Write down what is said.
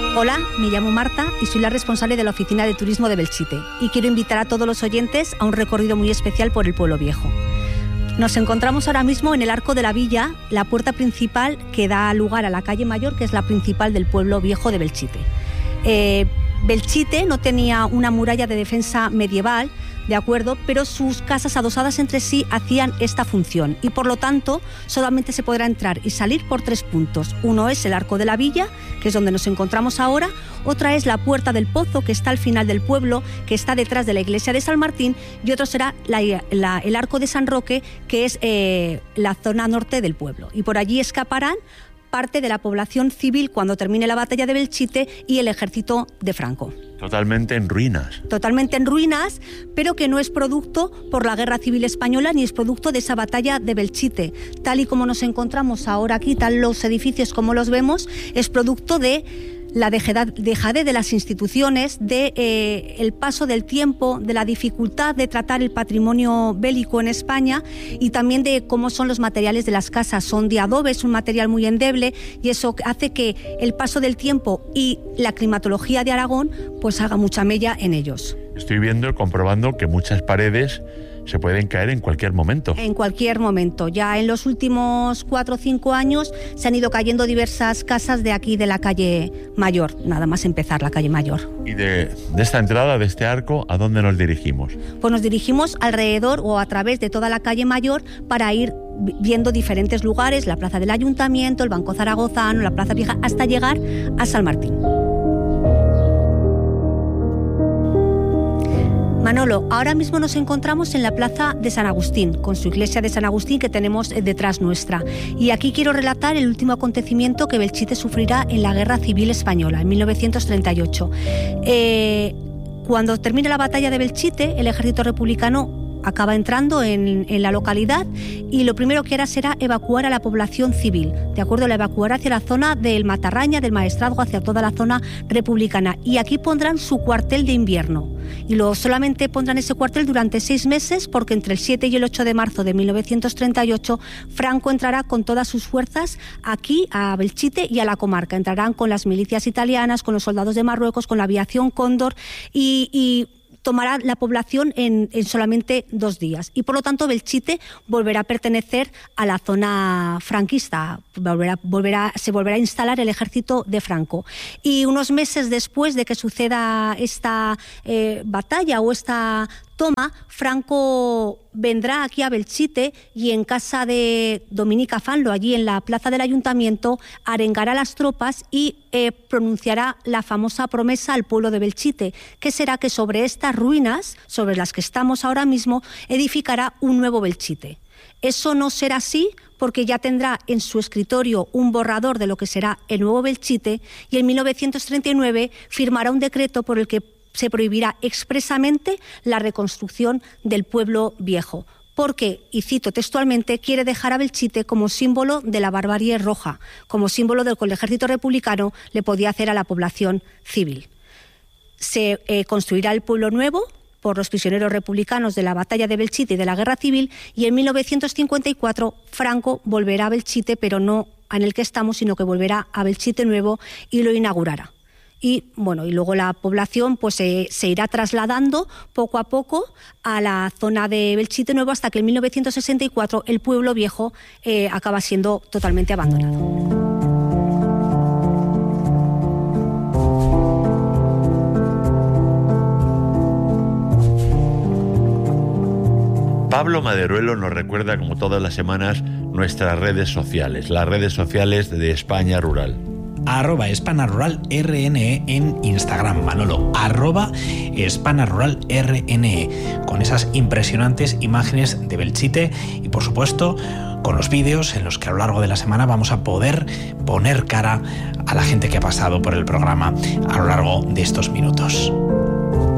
Hola, me llamo Marta y soy la responsable de la Oficina de Turismo de Belchite y quiero invitar a todos los oyentes a un recorrido muy especial por el pueblo viejo. Nos encontramos ahora mismo en el Arco de la Villa, la puerta principal que da lugar a la calle Mayor, que es la principal del pueblo viejo de Belchite. Belchite no tenía una muralla de defensa medieval, de acuerdo, pero sus casas adosadas entre sí hacían esta función y por lo tanto solamente se podrá entrar y salir por 3 puntos. Uno es el Arco de la Villa, que es donde nos encontramos ahora, otra es la Puerta del Pozo, que está al final del pueblo, que está detrás de la iglesia de San Martín, y otro será el Arco de San Roque, que es la zona norte del pueblo, y por allí escaparán parte de la población civil cuando termine la batalla de Belchite y el ejército de Franco. Totalmente en ruinas. Totalmente en ruinas, pero que no es producto por la Guerra Civil Española ni es producto de esa batalla de Belchite. Tal y como nos encontramos ahora aquí, tal los edificios como los vemos, es producto de la dejadez de las instituciones, de el paso del tiempo, de la dificultad de tratar el patrimonio bélico en España y también de cómo son los materiales de las casas. Son de adobe, es un material muy endeble y eso hace que el paso del tiempo y la climatología de Aragón pues haga mucha mella en ellos. Estoy viendo y comprobando que muchas paredes se pueden caer en cualquier momento. En cualquier momento. Ya en los últimos 4 o 5 años se han ido cayendo diversas casas de aquí, de la calle Mayor, nada más empezar la calle Mayor. ¿Y de esta entrada, de este arco, a dónde nos dirigimos? Pues nos dirigimos alrededor o a través de toda la calle Mayor para ir viendo diferentes lugares, la plaza del Ayuntamiento, el Banco Zaragozano, la Plaza Vieja, hasta llegar a San Martín. Manolo, ahora mismo nos encontramos en la plaza de San Agustín, con su iglesia de San Agustín que tenemos detrás nuestra. Y aquí quiero relatar el último acontecimiento que Belchite sufrirá en la Guerra Civil Española, en 1938. Cuando termina la batalla de Belchite, el ejército republicano acaba entrando en la localidad y lo primero que hará será evacuar a la población civil, ¿de acuerdo? La evacuará hacia la zona del Matarraña, del Maestrazgo, hacia toda la zona republicana y aquí pondrán su cuartel de invierno y solamente pondrán ese cuartel durante 6 meses porque entre el 7 y el 8 de marzo de 1938 Franco entrará con todas sus fuerzas aquí a Belchite y a la comarca. Entrarán con las milicias italianas, con los soldados de Marruecos, con la aviación Cóndor y tomará la población en solamente 2 días y por lo tanto Belchite volverá a pertenecer a la zona franquista, se volverá a instalar el ejército de Franco y unos meses después de que suceda esta batalla o esta toma, Franco vendrá aquí a Belchite y en casa de Dominica Fanlo, allí en la plaza del Ayuntamiento, arengará a las tropas y pronunciará la famosa promesa al pueblo de Belchite, que será que sobre estas ruinas, sobre las que estamos ahora mismo, edificará un nuevo Belchite. Eso no será así porque ya tendrá en su escritorio un borrador de lo que será el nuevo Belchite y en 1939 firmará un decreto por el que se prohibirá expresamente la reconstrucción del pueblo viejo, porque, y cito textualmente, quiere dejar a Belchite como símbolo de la barbarie roja, como símbolo del que el ejército republicano le podía hacer a la población civil. Se construirá el pueblo nuevo por los prisioneros republicanos de la batalla de Belchite y de la Guerra Civil y en 1954 Franco volverá a Belchite, pero no en el que estamos, sino que volverá a Belchite nuevo y lo inaugurará. Y bueno, y luego la población pues se irá trasladando poco a poco a la zona de Belchite Nuevo hasta que en 1964 el pueblo viejo acaba siendo totalmente abandonado. Pablo Maderuelo nos recuerda como todas las semanas nuestras redes sociales, las redes sociales de España Rural. @EspanaRuralRNE en Instagram, Manolo, @EspanaRuralRNE, con esas impresionantes imágenes de Belchite y por supuesto con los vídeos en los que a lo largo de la semana vamos a poder poner cara a la gente que ha pasado por el programa a lo largo de estos minutos.